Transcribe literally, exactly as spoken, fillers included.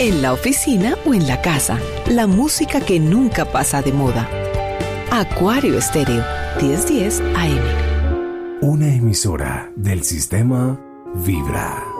en la oficina o en la casa. La música que nunca pasa de moda. Acuario Estéreo, diez diez A M. Una emisora del sistema Vibra.